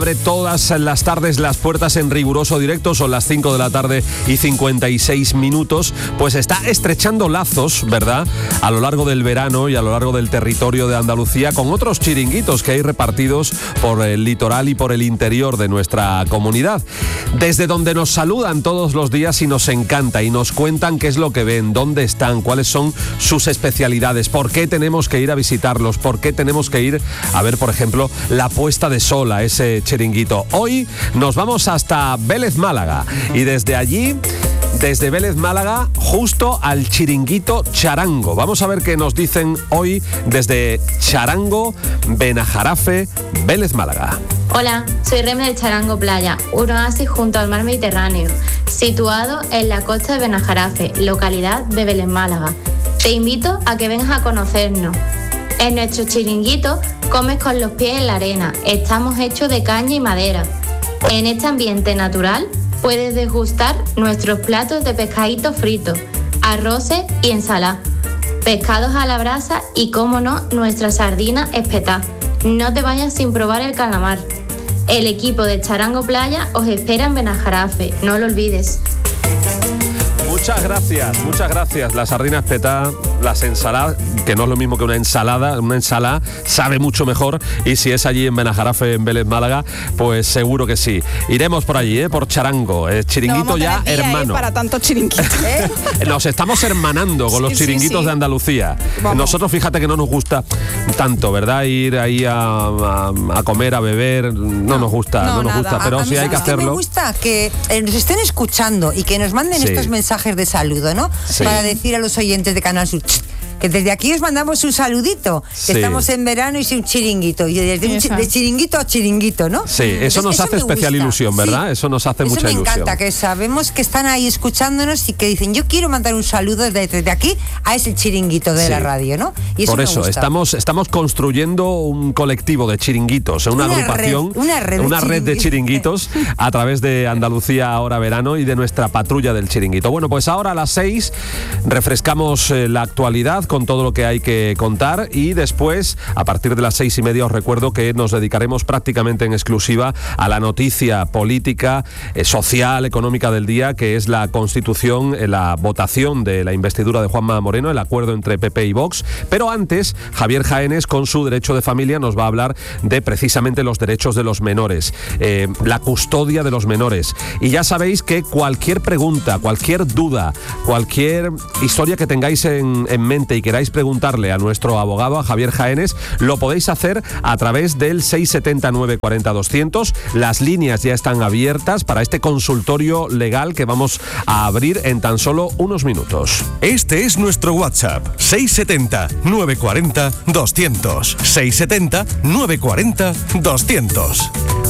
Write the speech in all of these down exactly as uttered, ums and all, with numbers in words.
Abre todas las tardes las puertas en riguroso directo, son las cinco de la tarde y cincuenta y seis minutos, pues está estrechando lazos, ¿verdad?, a lo largo del verano y a lo largo del territorio de Andalucía con otros chiringuitos que hay repartidos por el litoral y por el interior de nuestra comunidad, desde donde nos saludan todos los días y nos encanta y nos cuentan qué es lo que ven, dónde están, cuáles son sus especialidades, por qué tenemos que ir a visitarlos, por qué tenemos que ir a ver, por ejemplo, la puesta de sol a ese chiringuito. Hoy nos vamos hasta Vélez, Málaga, y desde allí, desde Vélez, Málaga, justo al chiringuito Charango. Vamos a ver qué nos dicen hoy desde Charango, Benajarafe, Vélez, Málaga. Hola, soy Reme de Charango Playa, un oasis junto al mar Mediterráneo, situado en la costa de Benajarafe, localidad de Vélez, Málaga. Te invito a que vengas a conocernos. En nuestro chiringuito comes con los pies en la arena, estamos hechos de caña y madera. En este ambiente natural puedes degustar nuestros platos de pescaditos fritos, arroces y ensalada, pescados a la brasa y, como no, nuestra sardina espetá. No te vayas sin probar el calamar. El equipo de Charango Playa os espera en Benajarafe, no lo olvides. Muchas gracias, muchas gracias. La sardina espetá, las ensaladas, que no es lo mismo que una ensalada, una ensalada sabe mucho mejor, y si es allí en Benajarafe, en Vélez, Málaga, pues seguro que sí. Iremos por allí, ¿eh? Por Charango, eh, chiringuito no ya día, hermano. Eh, para tantos chiringuitos. ¿Eh? Nos estamos hermanando con sí, los chiringuitos sí, sí. de Andalucía. Vamos. Nosotros, fíjate que no nos gusta tanto, ¿verdad? Ir ahí a, a, a comer, a beber, no, no nos gusta, no, no nos gusta, pero a, a sí hay que hacerlo. Me gusta que eh, nos estén escuchando y que nos manden sí. estos mensajes de saludo, ¿no? Sí. Para decir a los oyentes de Canal Sur que desde aquí os mandamos un saludito, sí. que estamos en verano y sin un chiringuito, y desde un chi- de chiringuito a chiringuito, ¿no? Sí, eso nos eso hace especial gusta. ilusión, ¿verdad? Sí. Eso nos hace eso mucha ilusión. Eso me encanta, que sabemos que están ahí escuchándonos y que dicen, yo quiero mandar un saludo desde, desde aquí a ese chiringuito de sí. la radio, ¿no? Y eso Por eso, estamos, estamos construyendo un colectivo de chiringuitos, una, una agrupación, red, una, red, una de red de chiringuitos a través de Andalucía Ahora Verano y de nuestra patrulla del chiringuito. Bueno, pues ahora a las seis refrescamos eh, la actualidad con todo lo que hay que contar, y después, a partir de las seis y media, os recuerdo que nos dedicaremos prácticamente en exclusiva a la noticia política, eh, social, económica del día, que es la constitución, eh, la votación de la investidura de Juanma Moreno, el acuerdo entre P P y Vox. Pero antes, Javier Jaénes, con su Derecho de Familia, nos va a hablar de precisamente los derechos de los menores, eh, la custodia de los menores. Y ya sabéis que cualquier pregunta, cualquier duda, cualquier historia que tengáis en, en mente y queráis preguntarle a nuestro abogado, a Javier Jaénes, lo podéis hacer a través del seis siete cero, nueve cuatro cero, doscientos. Las líneas ya están abiertas para este consultorio legal que vamos a abrir en tan solo unos minutos. Este es nuestro WhatsApp, seis siete cero, nueve cuatro cero, doscientos. seis siete cero, nueve cuatro cero, doscientos.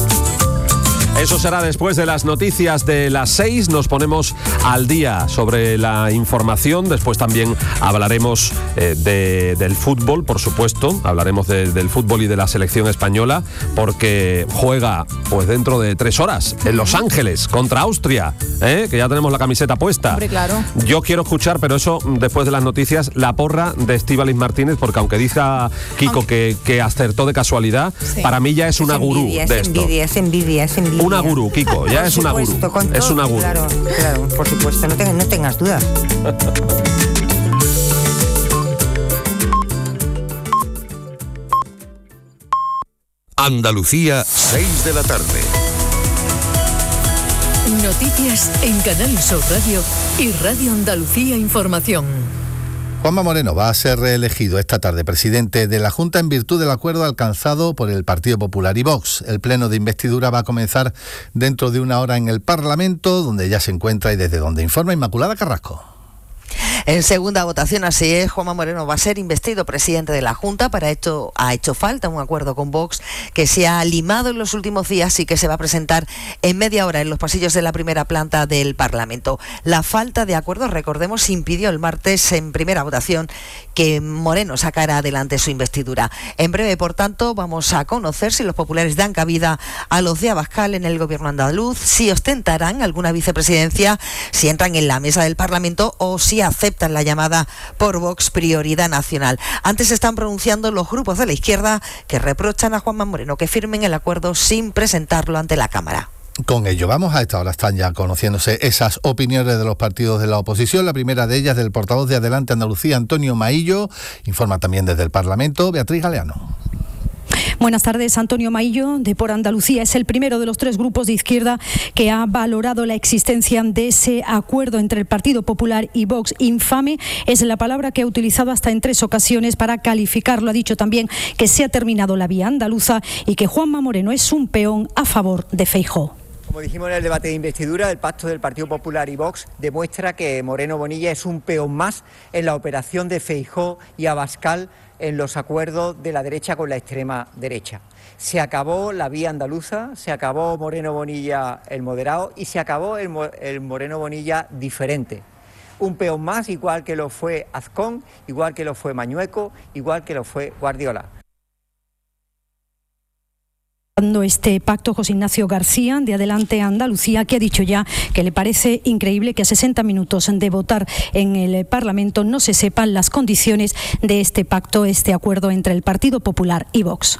Eso será después de las noticias de las seis. Nos ponemos al día sobre la información. Después también hablaremos eh, de, del fútbol, por supuesto. Hablaremos de, del fútbol y de la selección española, porque juega pues dentro de tres horas en Los Ángeles contra Austria, ¿eh? Que ya tenemos la camiseta puesta. Hombre, claro. Yo quiero escuchar, pero eso después de las noticias, la porra de Estíbaliz Martínez, porque aunque diga Kiko que, que acertó de casualidad, sí. para mí ya es una es gurú envidia, de es esto. Envidia, es envidia, es envidia. Una gurú, Kiko, ya es una gurú. Es una gurú. Claro, claro, por supuesto, no, te, no tengas dudas. Andalucía, seis de la tarde. Noticias en Canal Sur Radio y Radio Andalucía Información. Juanma Moreno va a ser reelegido esta tarde presidente de la Junta en virtud del acuerdo alcanzado por el Partido Popular y Vox. El pleno de investidura va a comenzar dentro de una hora en el Parlamento, donde ya se encuentra y desde donde informa Inmaculada Carrasco. En segunda votación, así es, Juanma Moreno va a ser investido presidente de la Junta. Para esto ha hecho falta un acuerdo con Vox que se ha limado en los últimos días y que se va a presentar en media hora en los pasillos de la primera planta del Parlamento. La falta de acuerdo, recordemos, impidió el martes en primera votación que Moreno sacara adelante su investidura. En breve, por tanto, vamos a conocer si los populares dan cabida a los de Abascal en el gobierno andaluz, si ostentarán alguna vicepresidencia, si entran en la mesa del Parlamento o si aceptan aceptan la llamada por Vox prioridad nacional. Antes se están pronunciando los grupos de la izquierda que reprochan a Juanma Moreno que firmen el acuerdo sin presentarlo ante la Cámara. Con ello vamos, a esta hora están ya conociéndose esas opiniones de los partidos de la oposición. La primera de ellas del portavoz de Adelante Andalucía, Antonio Maillo, informa también desde el Parlamento, Beatriz Galeano. Buenas tardes. Antonio Maillo, de Por Andalucía, es el primero de los tres grupos de izquierda que ha valorado la existencia de ese acuerdo entre el Partido Popular y Vox. Infame es la palabra que ha utilizado hasta en tres ocasiones para calificarlo. Ha dicho también que se ha terminado la vía andaluza y que Juanma Moreno es un peón a favor de Feijóo. Como dijimos en el debate de investidura, el pacto del Partido Popular y Vox demuestra que Moreno Bonilla es un peón más en la operación de Feijóo y Abascal en los acuerdos de la derecha con la extrema derecha. Se acabó la vía andaluza, se acabó Moreno Bonilla el moderado y se acabó el, el Moreno Bonilla diferente. Un peón más, igual que lo fue Azcón, igual que lo fue Mañueco, igual que lo fue Guardiola. Este pacto, José Ignacio García, de Adelante Andalucía, que ha dicho ya que le parece increíble que a sesenta minutos de votar en el Parlamento no se sepan las condiciones de este pacto, este acuerdo entre el Partido Popular y Vox.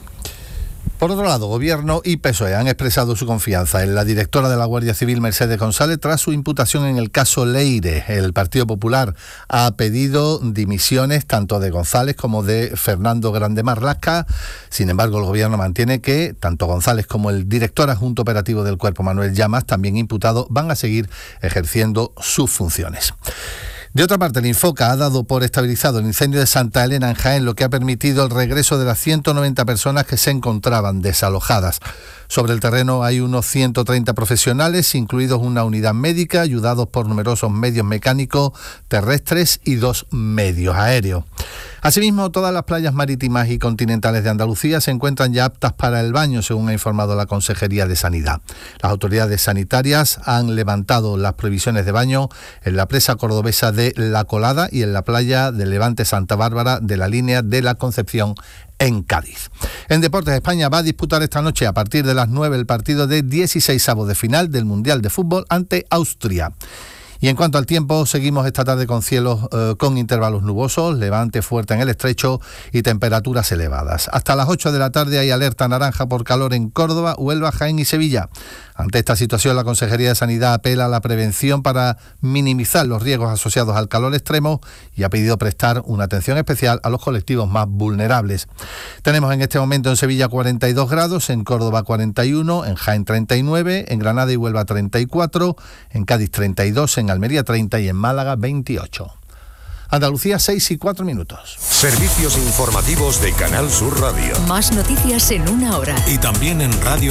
Por otro lado, Gobierno y P S O E han expresado su confianza en la directora de la Guardia Civil, Mercedes González, tras su imputación en el caso Leire. El Partido Popular ha pedido dimisiones tanto de González como de Fernando Grande Marlasca. Sin embargo, el Gobierno mantiene que tanto González como el director adjunto operativo del Cuerpo, Manuel Llamas, también imputado, van a seguir ejerciendo sus funciones. De otra parte, el Infoca ha dado por estabilizado el incendio de Santa Elena en Jaén, lo que ha permitido el regreso de las ciento noventa personas que se encontraban desalojadas. Sobre el terreno hay unos ciento treinta profesionales, incluidos una unidad médica, ayudados por numerosos medios mecánicos, terrestres y dos medios aéreos. Asimismo, todas las playas marítimas y continentales de Andalucía se encuentran ya aptas para el baño, según ha informado la Consejería de Sanidad. Las autoridades sanitarias han levantado las prohibiciones de baño en la presa cordobesa de La Colada y en la playa de Levante Santa Bárbara de la línea de la Concepción en Cádiz. En Deportes, España va a disputar esta noche a partir de las nueve el partido de dieciseisavos de final del Mundial de Fútbol ante Austria. Y en cuanto al tiempo, seguimos esta tarde con cielos eh, con intervalos nubosos, levante fuerte en el estrecho y temperaturas elevadas. Hasta las ocho de la tarde hay alerta naranja por calor en Córdoba, Huelva, Jaén y Sevilla. Ante esta situación, la Consejería de Sanidad apela a la prevención para minimizar los riesgos asociados al calor extremo y ha pedido prestar una atención especial a los colectivos más vulnerables. Tenemos en este momento en Sevilla cuarenta y dos grados, en Córdoba cuarenta y uno, en Jaén treinta y nueve, en Granada y Huelva treinta y cuatro, en Cádiz treinta y dos, en Almería treinta y en Málaga veintiocho. Andalucía, seis y cuatro minutos. Servicios informativos de Canal Sur Radio. Más noticias en una hora. Y también en Radio